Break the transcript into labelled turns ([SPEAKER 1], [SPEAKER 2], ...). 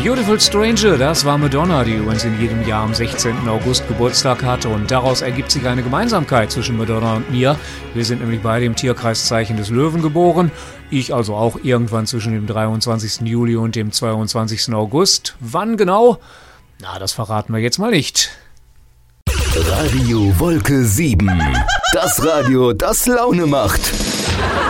[SPEAKER 1] Beautiful Stranger, das war Madonna, die übrigens in jedem Jahr am 16. August Geburtstag hatte. Und daraus ergibt sich eine Gemeinsamkeit zwischen Madonna und mir. Wir sind nämlich beide im Tierkreiszeichen des Löwen geboren. Ich also auch irgendwann zwischen dem 23. Juli und dem 22. August. Wann genau? Na, das verraten wir jetzt mal nicht.
[SPEAKER 2] Radio Wolke 7. Das Radio, das Laune macht.